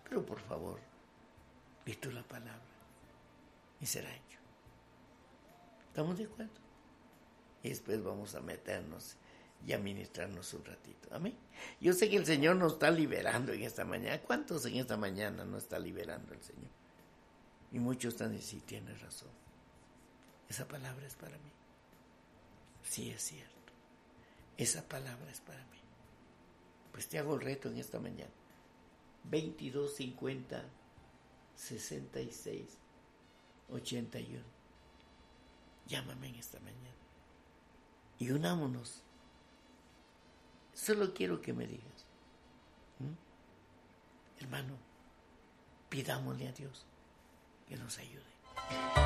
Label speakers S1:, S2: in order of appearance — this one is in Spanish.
S1: Pero por favor, di tú la palabra y será hecho. ¿Estamos de acuerdo? Y después vamos a meternos y a ministrarnos un ratito. Amén. Yo sé que el Señor nos está liberando en esta mañana. ¿Cuántos en esta mañana no está liberando el Señor? Y muchos están diciendo, sí, tienes razón. Esa palabra es para mí. Sí, es cierto. Esa palabra es para mí. Pues te hago el reto en esta mañana. 22 50 66 81. Llámame en esta mañana. Y unámonos. Solo quiero que me digas. Hermano, pidámosle a Dios que nos ayude.